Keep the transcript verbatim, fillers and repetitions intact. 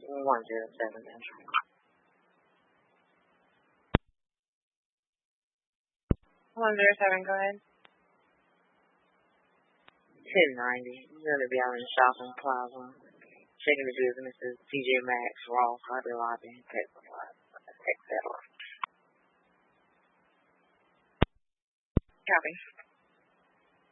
one zero seven. one zero seven, go ahead. ten ninety. You're going to be out in the shopping plaza. Checking the businesses, T J Maxx, Ross, Hobby Lobby, et cetera. Copy.